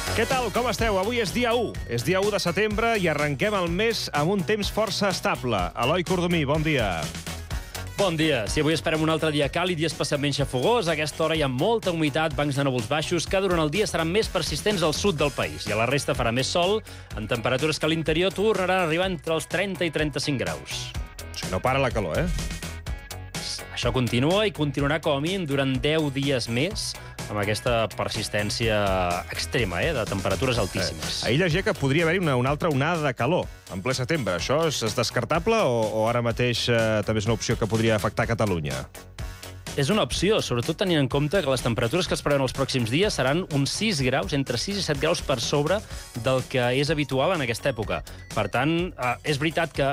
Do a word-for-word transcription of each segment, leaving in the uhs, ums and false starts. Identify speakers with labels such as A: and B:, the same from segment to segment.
A: Què tal, com esteu? Avui és dia u. És dia u de setembre i arrenquem el mes amb un temps força estable. Eloi Cordomí, bon dia.
B: Bon dia. Si avui esperem un altre dia càlid i especialment xafogós, a aquesta hora hi ha molta humitat, bancs de núvols baixos, que durant el dia seran més persistents al sud del país. I a la resta farà més sol, amb temperatures que a l'interior tornaran a arribar entre els trenta i trenta-cinc graus.
A: Si no para la calor, eh?
B: Això continua i continuarà com a mínim durant deu dies més, amb aquesta persistència extrema, eh, de temperatures altíssimes.
A: Eh, ahir llegia que podria haver-hi una, una altra onada de calor en ple setembre. Això és, és descartable o, o ara mateix eh, també és una opció que podria afectar Catalunya?
B: És una opció, sobretot tenint en compte que les temperatures que es preveuen els pròxims dies seran uns sis graus, entre sis i set graus per sobre del que és habitual en aquesta època. Per tant, eh, és veritat que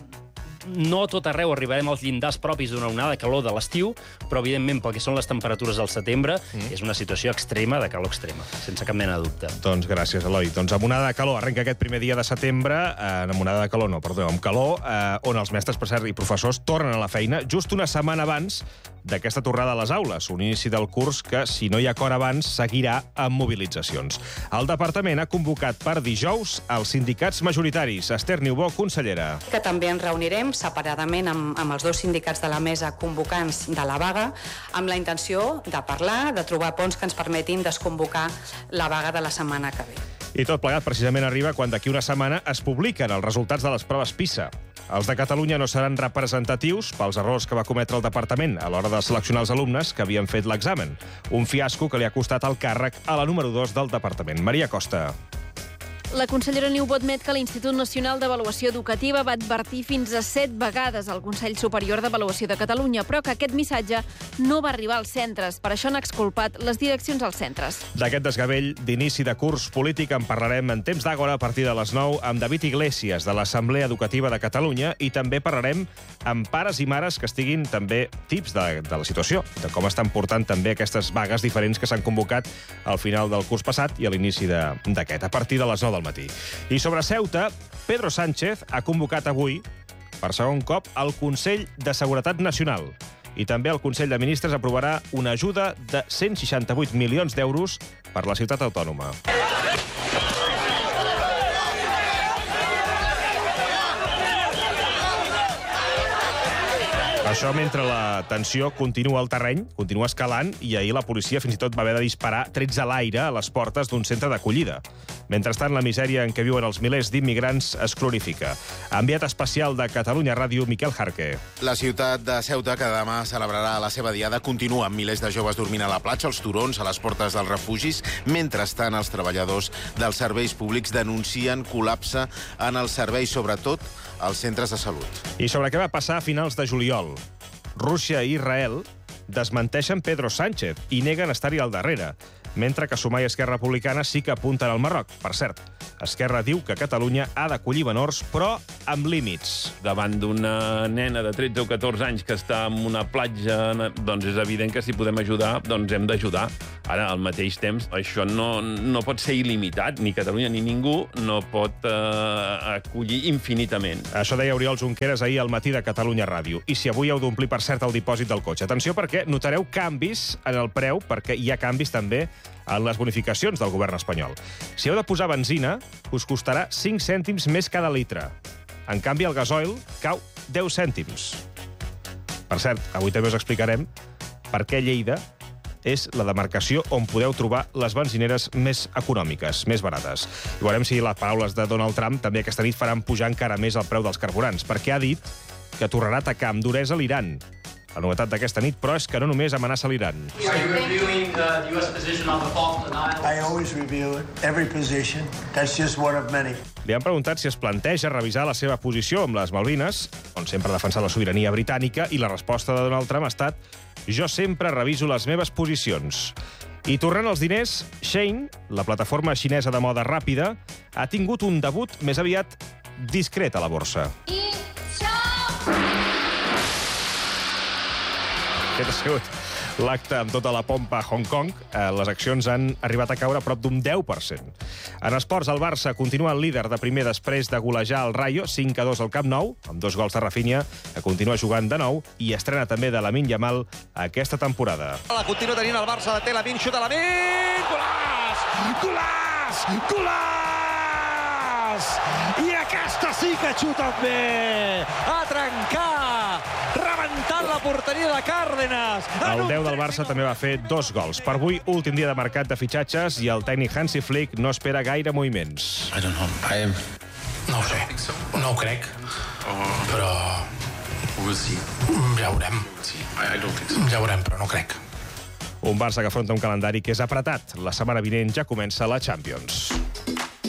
B: no a tot arreu arribarem als llindars propis d'una onada de calor de l'estiu, però, evidentment, pel que són les temperatures del setembre, mm. és una situació extrema de calor extrema, sense cap mena de dubte.
A: Doncs gràcies, Eloi. Doncs amb onada de calor arrenca aquest primer dia de setembre, eh, amb onada de calor, no, perdó, amb calor, eh, on els mestres, per cert, i professors tornen a la feina just una setmana abans d'aquesta tornada a les aules, un inici del curs que, si no hi ha acord abans, seguirà amb mobilitzacions. El departament ha convocat per dijous els sindicats majoritaris. Esther Niubó, consellera.
C: Que també ens reunirem separadament amb, amb els dos sindicats de la mesa convocants de la vaga, amb la intenció de parlar, de trobar ponts que ens permetin desconvocar la vaga de la setmana que ve.
A: I tot plegat precisament arriba quan d'aquí una setmana es publiquen els resultats de les proves PISA. Els de Catalunya no seran representatius pels errors que va cometre el departament a l'hora de seleccionar els alumnes que havien fet l'examen. Un fiasco que li ha costat el càrrec a la número dos del departament. Maria Costa.
D: La consellera Niubó admet que l'Institut Nacional d'Avaluació Educativa va advertir fins a set vegades al Consell Superior d'Avaluació de Catalunya, però que aquest missatge no va arribar als centres. Per això han exculpat les direccions als centres.
A: D'aquest desgavell d'inici de curs polític en parlarem en temps d'Àgora a partir de les nou amb David Iglesias, de l'Assemblea Educativa de Catalunya, i també parlarem amb pares i mares que estiguin també tips de, de la situació, de com estan portant també aquestes vagues diferents que s'han convocat al final del curs passat i a l'inici d'aquest, a partir de les nou del matí. I sobre Ceuta, Pedro Sánchez ha convocat avui, per segon cop, el Consell de Seguretat Nacional. I també el Consell de Ministres aprovarà una ajuda de cent seixanta-vuit milions d'euros per la ciutat autònoma. Això mentre la tensió continua al terreny, continua escalant, i ahir la policia fins i tot va haver de disparar trets a l'aire a les portes d'un centre d'acollida. Mentrestant, la misèria en què viuen els milers d'immigrants es glorifica. Enviat especial de Catalunya Ràdio, Miquel Jarque.
E: La ciutat de Ceuta, que demà celebrarà la seva diada, continua amb milers de joves dormint a la platja, als turons, a les portes dels refugis. Mentrestant, els treballadors dels serveis públics denuncien col·lapse en els serveis, sobretot als centres de salut.
A: I sobre què va passar a finals de juliol? Rússia i Israel desmenteixen Pedro Sánchez i neguen estar-hi al darrere, mentre que Sumar i Esquerra Republicana sí que apunten al Marroc. Per cert, Esquerra diu que Catalunya ha d'acollir menors, però amb límits.
F: Davant d'una nena de tretze o catorze anys que està en una platja, doncs és evident que si podem ajudar, doncs hem d'ajudar. Ara, al mateix temps, això no, no pot ser il·limitat. Ni Catalunya ni ningú no pot eh, acollir infinitament.
A: Això deia Oriol Junqueras ahir al matí de Catalunya Ràdio. I si avui heu d'omplir, per cert, el dipòsit del cotxe. Atenció, perquè notareu canvis en el preu, perquè hi ha canvis també en les bonificacions del govern espanyol. Si heu de posar benzina, us costarà cinc cèntims més cada litre. En canvi, el gasoil cau deu cèntims. Per cert, avui també us explicarem per què Lleida és la demarcació on podeu trobar les benzineres més econòmiques, més barates. I veurem si les paraules de Donald Trump també aquesta nit faran pujar encara més el preu dels carburants, perquè ha dit que tornarà a atacar amb duresa l'Iran. La novetat d'aquesta nit, però, és que no només amenaça l'Iran.
G: Are you reviewing the U S position on the Falkland Islands?
H: I always review it, every position. That's just one of many.
A: Li han preguntat si es planteja revisar la seva posició amb les Malvines, on sempre ha defensat la sobirania britànica, i la resposta de Donald Trump ha estat: jo sempre reviso les meves posicions. I tornant als diners, Shein, la plataforma xinesa de moda ràpida, ha tingut un debut més aviat discret a la borsa. Aquest ha sigut l'acte amb tota la pompa a Hong Kong. Les accions han arribat a caure a prop d'un deu per cent. En esports, el Barça continua el líder de primer després de golejar el Rayo, cinc a dos al Camp Nou, amb dos gols de Rafinha, que continua jugant de nou, i estrena també de Lamine Yamal aquesta temporada.
I: La continua tenint el Barça, té Lamine, xuta Lamine, golaç! Golaç! golaç! Golaç! I aquesta sí que xuta bé! A trencar! Rebentant la porteria de Cárdenas!
A: El deu del Barça també va fer dos gols. Per avui, últim dia de mercat de fitxatges i el tècnic Hansi Flick no espera gaire moviments.
J: I don't know. I... No ho sé. No ho crec. Però... Ja veurem. Ja veurem, però no crec.
A: Un Barça que afronta un calendari que és apretat. La setmana vinent ja comença la Champions.